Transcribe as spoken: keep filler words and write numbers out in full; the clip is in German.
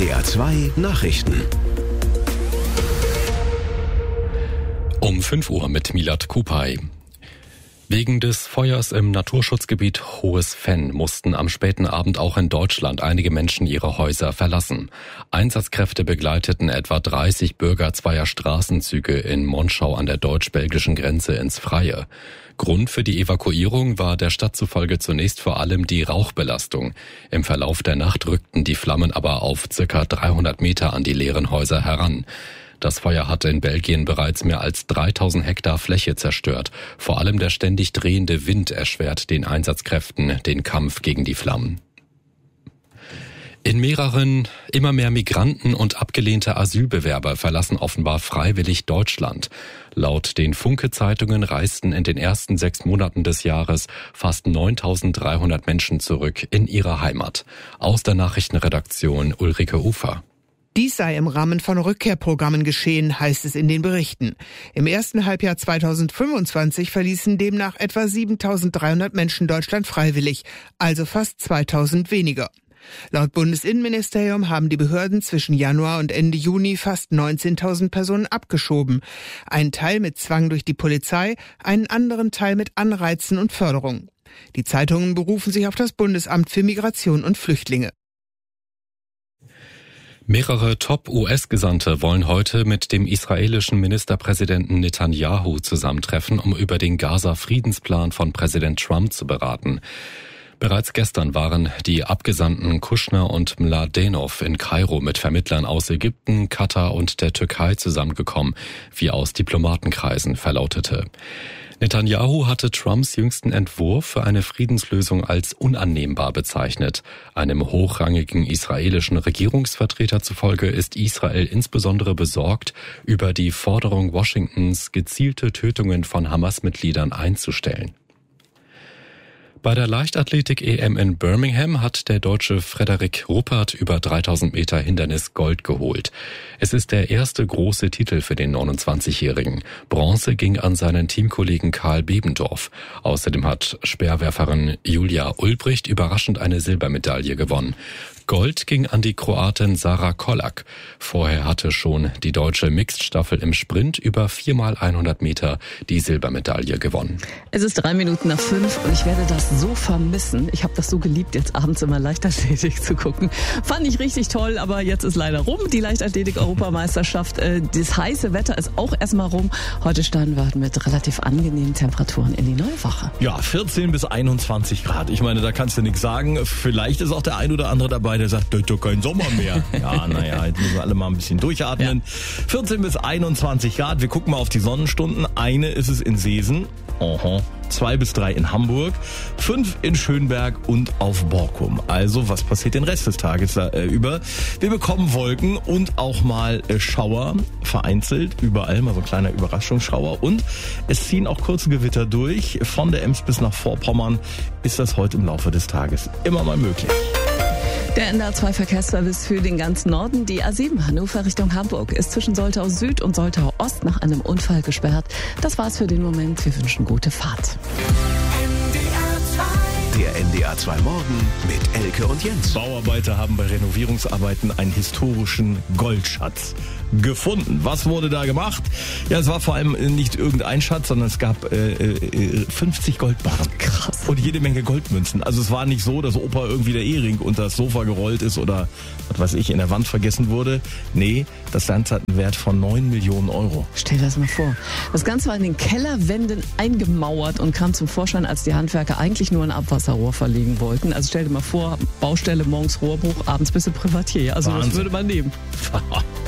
D R zwei Nachrichten. Um fünf Uhr mit Milad Kupay. Wegen des Feuers im Naturschutzgebiet Hohes Venn mussten am späten Abend auch in Deutschland einige Menschen ihre Häuser verlassen. Einsatzkräfte begleiteten etwa dreißig Bürger zweier Straßenzüge in Monschau an der deutsch-belgischen Grenze ins Freie. Grund für die Evakuierung war der Stadt zufolge zunächst vor allem die Rauchbelastung. Im Verlauf der Nacht rückten die Flammen aber auf circa dreihundert Meter an die leeren Häuser heran. Das Feuer hatte in Belgien bereits mehr als dreitausend Hektar Fläche zerstört. Vor allem der ständig drehende Wind erschwert den Einsatzkräften den Kampf gegen die Flammen. In mehreren immer mehr Migranten und abgelehnte Asylbewerber verlassen offenbar freiwillig Deutschland. Laut den Funke-Zeitungen reisten in den ersten sechs Monaten des Jahres fast neuntausenddreihundert Menschen zurück in ihre Heimat. Aus der Nachrichtenredaktion Ulrike Ufer. Dies sei im Rahmen von Rückkehrprogrammen geschehen, heißt es in den Berichten. Im ersten Halbjahr zweitausendfünfundzwanzig verließen demnach etwa siebentausenddreihundert Menschen Deutschland freiwillig, also fast zweitausend weniger. Laut Bundesinnenministerium haben die Behörden zwischen Januar und Ende Juni fast neunzehntausend Personen abgeschoben. Einen Teil mit Zwang durch die Polizei, einen anderen Teil mit Anreizen und Förderung. Die Zeitungen berufen sich auf das Bundesamt für Migration und Flüchtlinge. Mehrere Top-U S-Gesandte wollen heute mit dem israelischen Ministerpräsidenten Netanyahu zusammentreffen, um über den Gaza-Friedensplan von Präsident Trump zu beraten. Bereits gestern waren die Abgesandten Kushner und Mladenov in Kairo mit Vermittlern aus Ägypten, Katar und der Türkei zusammengekommen, wie aus Diplomatenkreisen verlautete. Netanyahu hatte Trumps jüngsten Entwurf für eine Friedenslösung als unannehmbar bezeichnet. Einem hochrangigen israelischen Regierungsvertreter zufolge ist Israel insbesondere besorgt über die Forderung Washingtons, gezielte Tötungen von Hamas-Mitgliedern einzustellen. Bei der Leichtathletik-E M in Birmingham hat der Deutsche Frederik Ruppert über dreitausend Meter Hindernis Gold geholt. Es ist der erste große Titel für den neunundzwanzigjährigen. Bronze ging an seinen Teamkollegen Karl Bebendorf. Außerdem hat Speerwerferin Julia Ulbricht überraschend eine Silbermedaille gewonnen. Gold ging an die Kroatin Sara Kolak. Vorher hatte schon die deutsche Mixed-Staffel im Sprint über viermal hundert Meter die Silbermedaille gewonnen. Es ist drei Minuten nach fünf und ich werde das so vermissen. Ich habe das so geliebt, jetzt abends immer Leichtathletik zu gucken. Fand ich richtig toll, aber jetzt ist leider rum. Die Leichtathletik-Europameisterschaft, äh, das heiße Wetter ist auch erstmal rum. Heute starten wir mit relativ angenehmen Temperaturen in die neue Woche. Ja, vierzehn bis einundzwanzig Grad. Ich meine, da kannst du nichts sagen. Vielleicht ist auch der ein oder andere dabei, der sagt, das ist doch kein Sommer mehr. Ja, naja, jetzt müssen wir alle mal ein bisschen durchatmen. Ja. vierzehn bis einundzwanzig Grad. Wir gucken mal auf die Sonnenstunden. Eine ist es in Seesen. Aha. Zwei bis drei in Hamburg, fünf in Schönberg und auf Borkum. Also, was passiert den Rest des Tages äh, über? Wir bekommen Wolken und auch mal äh, Schauer, vereinzelt, überall mal so ein kleiner Überraschungsschauer. Und es ziehen auch kurze Gewitter durch. Von der Ems bis nach Vorpommern ist das heute im Laufe des Tages immer mal möglich. Der N D R zwei Verkehrsservice für den ganzen Norden, die A sieben Hannover Richtung Hamburg, ist zwischen Soltau Süd und Soltau Ost nach einem Unfall gesperrt. Das war's für den Moment. Wir wünschen gute Fahrt. Der N D R zwei Morgen mit Elke und Jens. Bauarbeiter haben bei Renovierungsarbeiten einen historischen Goldschatz gefunden. Was wurde da gemacht? Ja, es war vor allem nicht irgendein Schatz, sondern es gab äh, äh, fünfzig Goldbarren. Krass. Und jede Menge Goldmünzen. Also es war nicht so, dass Opa irgendwie der Ehering unter das Sofa gerollt ist oder, was weiß ich, in der Wand vergessen wurde. Nee, das Ganze hat einen Wert von neun Millionen Euro. Stell dir das mal vor. Das Ganze war in den Kellerwänden eingemauert und kam zum Vorschein, als die Handwerker eigentlich nur ein Abwasserrohr verlegen wollten. Also stell dir mal vor, Baustelle, morgens Rohrbruch, abends bist du Privatier. Also Wahnsinn. Das würde man nehmen.